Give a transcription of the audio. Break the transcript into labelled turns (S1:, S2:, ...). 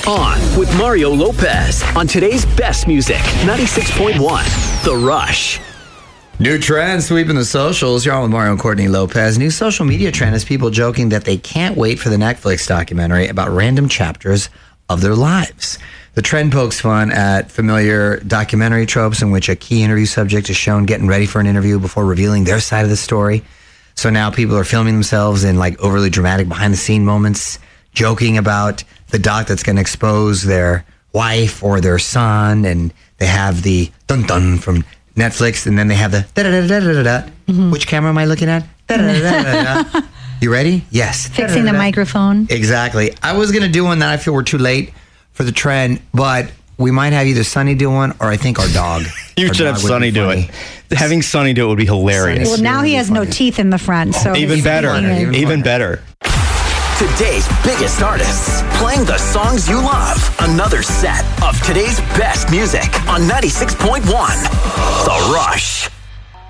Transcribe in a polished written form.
S1: On with Mario Lopez on today's best music, 96.1 The Rush.
S2: New trend sweeping the socials. You're on with Mario and Courtney Lopez. New social media trend is people joking that they can't wait for the Netflix documentary about random chapters of their lives. The trend pokes fun at familiar documentary tropes in which a key interview subject is shown getting ready for an interview before revealing their side of the story. So now people are filming themselves in like overly dramatic behind the scene moments, joking about the doc that's going to expose their wife or their son, and they have the dun dun from Netflix, and then they have the da da da da da da. Which camera am I looking at? Da da da da da. You ready? Yes.
S3: Fixing the microphone.
S2: Exactly. I was going to do one that I feel we're too late for the trend, but we might have either Sonny do one, or I think our dog.
S4: You should have Sonny do it. Having Sonny do it would be hilarious.
S3: Well, now he has no teeth in the front, so
S4: Even better. Even better.
S1: Today's biggest artists playing the songs you love. Another set of today's best music on 96.1 The Rush.